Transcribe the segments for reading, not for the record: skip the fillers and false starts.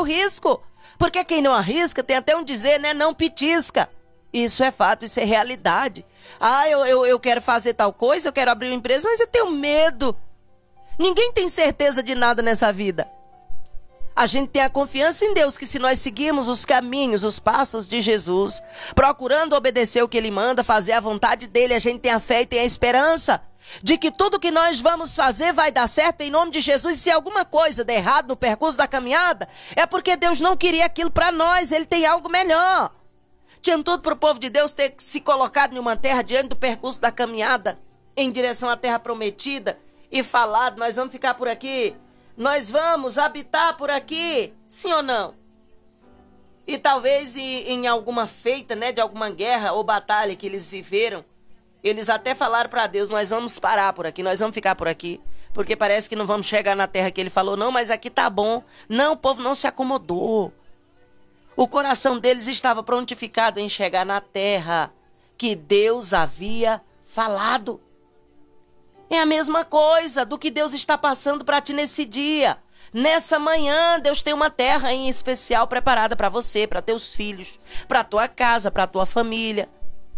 risco. Porque quem não arrisca, tem até um dizer, né? Não pitisca. Isso é fato, isso é realidade. Eu quero fazer tal coisa, eu quero abrir uma empresa, mas eu tenho medo. Ninguém tem certeza de nada nessa vida. A gente tem a confiança em Deus que se nós seguirmos os caminhos, os passos de Jesus, procurando obedecer o que Ele manda, fazer a vontade dEle, a gente tem a fé e tem a esperança de que tudo que nós vamos fazer vai dar certo em nome de Jesus. E se alguma coisa der errado no percurso da caminhada, é porque Deus não queria aquilo para nós, Ele tem algo melhor. Tinha tudo para o povo de Deus ter se colocado em uma terra diante do percurso da caminhada, em direção à terra prometida, e falado, nós vamos ficar por aqui, nós vamos habitar por aqui, sim ou não? E talvez em alguma feita, né, de alguma guerra ou batalha que eles viveram, eles até falaram para Deus, nós vamos parar por aqui, nós vamos ficar por aqui, porque parece que não vamos chegar na terra que Ele falou. Não, mas aqui tá bom. Não, o povo não se acomodou. O coração deles estava prontificado em chegar na terra que Deus havia falado. É a mesma coisa do que Deus está passando para ti nesse dia. Nessa manhã, Deus tem uma terra em especial preparada para você, para teus filhos, para tua casa, para tua família.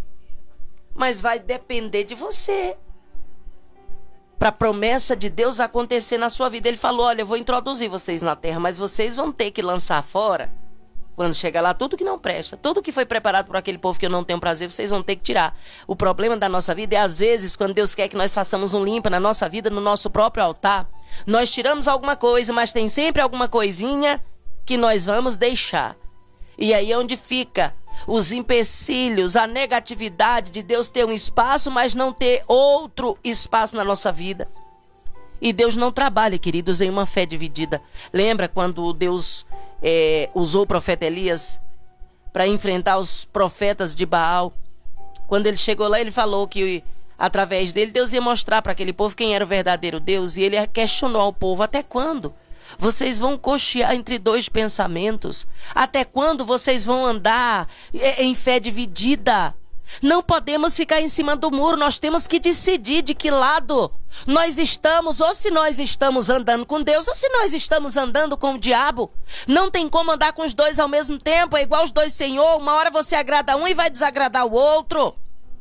Mas vai depender de você. Para a promessa de Deus acontecer na sua vida. Ele falou, olha, eu vou introduzir vocês na terra, mas vocês vão ter que lançar fora, quando chegar lá, tudo que não presta, tudo que foi preparado por aquele povo que eu não tenho prazer, vocês vão ter que tirar. O problema da nossa vida é, às vezes, quando Deus quer que nós façamos um limpa na nossa vida, no nosso próprio altar, nós tiramos alguma coisa, mas tem sempre alguma coisinha que nós vamos deixar. E aí é onde fica os empecilhos, a negatividade de Deus ter um espaço, mas não ter outro espaço na nossa vida. E Deus não trabalha, queridos, em uma fé dividida. Lembra quando Deus usou o profeta Elias para enfrentar os profetas de Baal? Quando ele chegou lá, ele falou que através dele Deus ia mostrar para aquele povo quem era o verdadeiro Deus. E ele questionou ao povo: até quando vocês vão cochear entre dois pensamentos? Até quando vocês vão andar em fé dividida? Não podemos ficar em cima do muro, nós temos que decidir de que lado nós estamos, ou se nós estamos andando com Deus, ou se nós estamos andando com o diabo. Não tem como andar com os dois ao mesmo tempo, é igual os dois Senhor, uma hora você agrada um e vai desagradar o outro.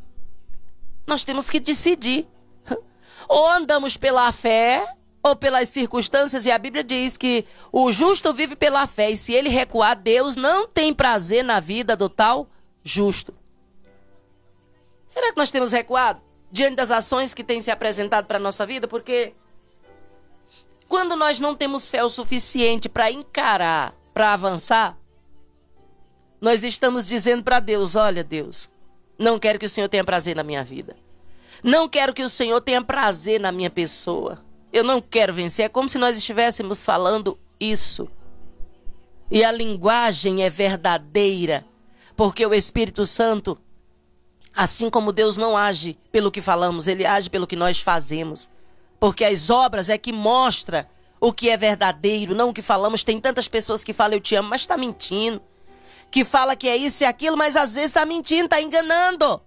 Nós temos que decidir, ou andamos pela fé, ou pelas circunstâncias, e a Bíblia diz que o justo vive pela fé, e se ele recuar, Deus não tem prazer na vida do tal justo. Será que nós temos recuado diante das ações que têm se apresentado para a nossa vida? Porque quando nós não temos fé o suficiente para encarar, para avançar, nós estamos dizendo para Deus: olha, Deus, não quero que o Senhor tenha prazer na minha vida. Não quero que o Senhor tenha prazer na minha pessoa. Eu não quero vencer. É como se nós estivéssemos falando isso. E a linguagem é verdadeira, porque o Espírito Santo, assim como Deus não age pelo que falamos, Ele age pelo que nós fazemos. Porque as obras é que mostra o que é verdadeiro, não o que falamos. Tem tantas pessoas que falam eu te amo, mas está mentindo. Que fala que é isso e aquilo, mas às vezes está mentindo, está enganando.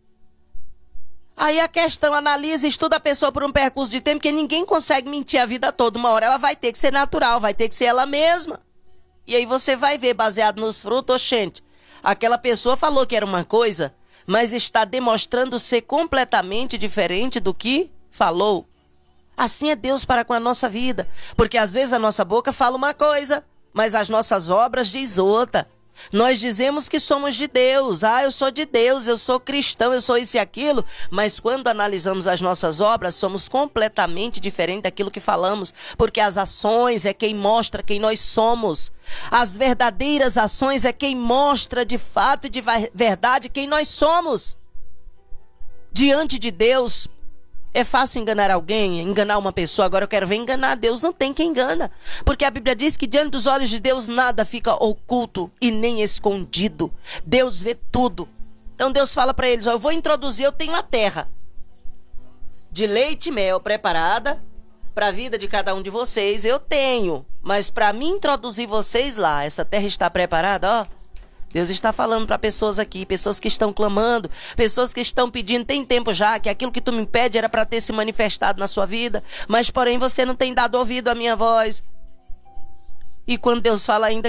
Aí a questão, analisa, estuda a pessoa por um percurso de tempo, porque ninguém consegue mentir a vida toda. Uma hora ela vai ter que ser natural, vai ter que ser ela mesma. E aí você vai ver, baseado nos frutos, oxente, aquela pessoa falou que era uma coisa, mas está demonstrando ser completamente diferente do que falou. Assim é Deus para com a nossa vida. Porque às vezes a nossa boca fala uma coisa, mas as nossas obras diz outra. Nós dizemos que somos de Deus. Eu sou de Deus, eu sou cristão, eu sou isso e aquilo. Mas quando analisamos as nossas obras, somos completamente diferentes daquilo que falamos. Porque as ações é quem mostra quem nós somos. As verdadeiras ações é quem mostra de fato e de verdade quem nós somos. Diante de Deus, é fácil enganar alguém, enganar uma pessoa. Agora eu quero ver enganar Deus. Não tem quem engana. Porque a Bíblia diz que diante dos olhos de Deus nada fica oculto e nem escondido. Deus vê tudo. Então Deus fala para eles: eu vou introduzir, eu tenho a terra de leite e mel preparada para a vida de cada um de vocês. Eu tenho, mas para mim introduzir vocês lá, essa terra está preparada, ó. Deus está falando para pessoas aqui, pessoas que estão clamando, pessoas que estão pedindo. Tem tempo já que aquilo que tu me pede era para ter se manifestado na sua vida, mas porém você não tem dado ouvido à minha voz. E quando Deus fala ainda